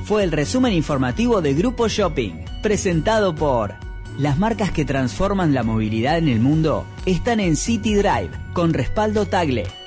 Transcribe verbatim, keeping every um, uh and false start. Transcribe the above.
fue el resumen informativo de Grupo Shopping, presentado por... Las marcas que transforman la movilidad en el mundo están en City Drive, con respaldo Tagle.